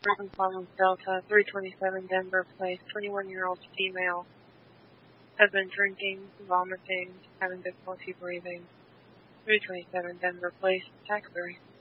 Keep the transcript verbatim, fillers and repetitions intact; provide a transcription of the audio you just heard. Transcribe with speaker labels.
Speaker 1: Freedom Problems Delta, three twenty-seven Denver Place, twenty-one-year-old female, has been drinking, vomiting, having difficulty breathing. three twenty-seven Denver Place, Taxbury.